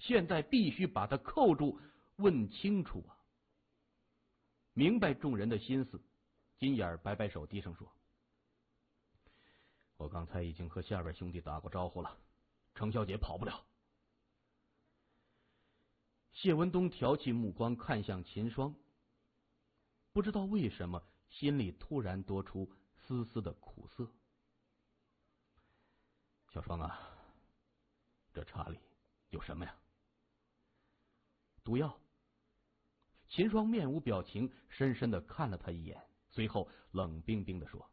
现在必须把他扣住，问清楚啊！明白众人的心思，金眼摆摆手，低声说：“我刚才已经和下边兄弟打过招呼了，程小姐跑不了。”谢文东挑起目光看向秦霜，不知道为什么心里突然多出丝丝的苦涩。小霜啊，这茶里有什么呀？毒药。秦霜面无表情，深深的看了他一眼，随后冷冰冰的说：“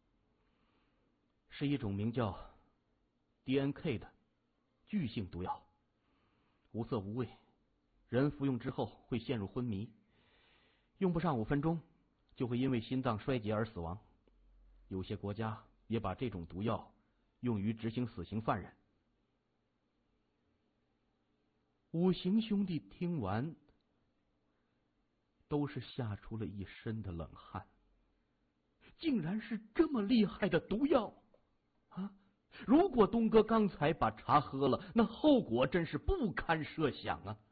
是一种名叫 DNK 的巨性毒药，无色无味，人服用之后会陷入昏迷，用不上5分钟就会因为心脏衰竭而死亡。有些国家也把这种毒药用于执行死刑犯人。”五行兄弟听完，都是吓出了一身的冷汗。竟然是这么厉害的毒药啊！如果东哥刚才把茶喝了，那后果真是不堪设想啊！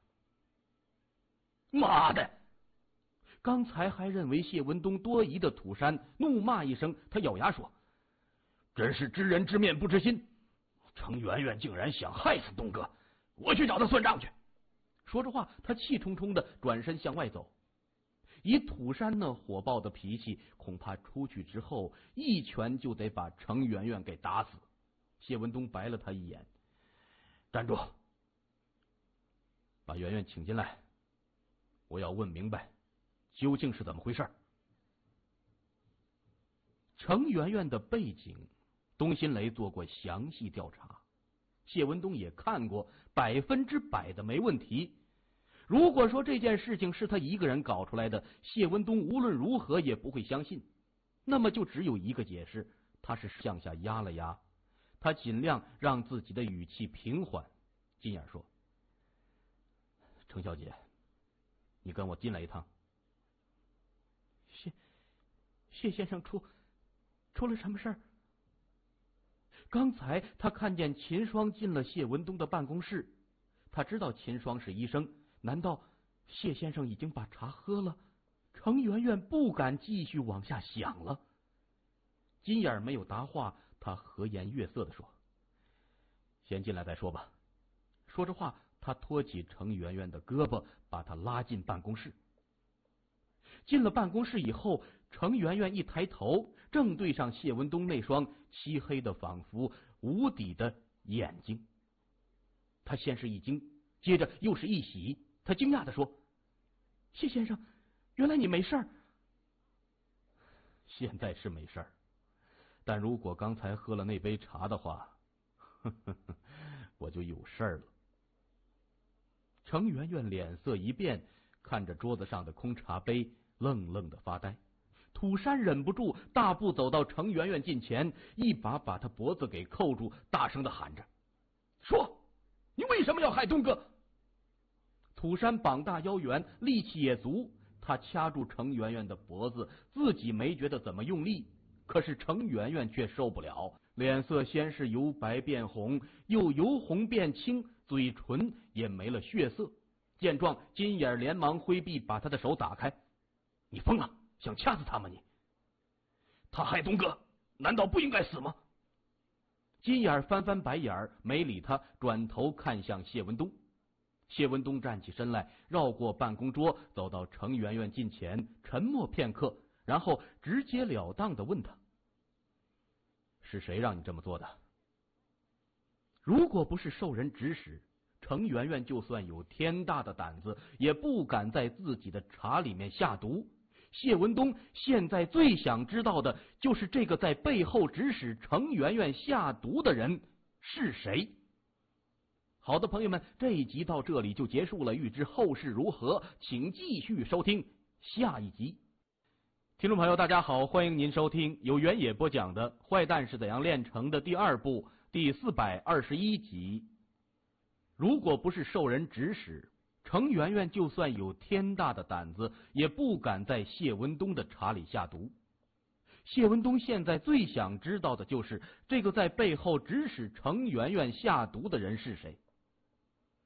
妈的！刚才还认为谢文东多疑的土山怒骂一声，他咬牙说：“真是知人知面不知心，程媛媛竟然想害死东哥，我去找他算账去。”说着话，他气冲冲的转身向外走。以土山那火爆的脾气，恐怕出去之后一拳就得把程媛媛给打死。谢文东白了他一眼：“站住！把媛媛请进来，我要问明白究竟是怎么回事。”程媛媛的背景，东新雷做过详细调查，谢文东也看过，100%的没问题。如果说这件事情是他一个人搞出来的，谢文东无论如何也不会相信。那么就只有一个解释，他是向下压了压，他尽量让自己的语气平缓。金眼说：“程小姐，你跟我进来一趟。”谢先生出了什么事儿？刚才他看见秦霜进了谢文东的办公室，他知道秦霜是医生，难道谢先生已经把茶喝了？程媛媛不敢继续往下想了。金眼没有答话，他和颜悦色的说：“先进来再说吧。”说着话，他托起程媛媛的胳膊，把她拉进办公室。进了办公室以后，程媛媛一抬头，正对上谢文东那双漆黑的仿佛无底的眼睛。他先是一惊，接着又是一喜，他惊讶地说：“谢先生，原来你没事儿。”现在是没事儿，但如果刚才喝了那杯茶的话，我就有事儿了。程媛媛脸色一变，看着桌子上的空茶杯，愣愣的发呆。土山忍不住大步走到程媛媛近前，一把把她脖子给扣住，大声的喊着：“说，你为什么要害东哥？”土山膀大腰圆，力气也足，他掐住程媛媛的脖子，自己没觉得怎么用力，可是程媛媛却受不了，脸色先是由白变红，又由红变青，嘴唇也没了血色。见状，金眼连忙挥臂把他的手打开：“你疯了，想掐死他吗你？他害东哥，难道不应该死吗？”金眼翻翻白眼，没理他，转头看向谢文东。谢文东站起身来，绕过办公桌，走到程媛媛近前，沉默片刻，然后直截了当的问他：“是谁让你这么做的？”如果不是受人指使，程媛媛就算有天大的胆子，也不敢在自己的茶里面下毒。谢文东现在最想知道的就是这个在背后指使程媛媛下毒的人是谁。好的，朋友们，这一集到这里就结束了，欲知后事如何，请继续收听下一集。听众朋友大家好，欢迎您收听由原野播讲的《坏蛋是怎样炼成的》第2部第421集。如果不是受人指使，程媛媛就算有天大的胆子，也不敢在谢文东的茶里下毒。谢文东现在最想知道的就是这个在背后指使程媛媛下毒的人是谁。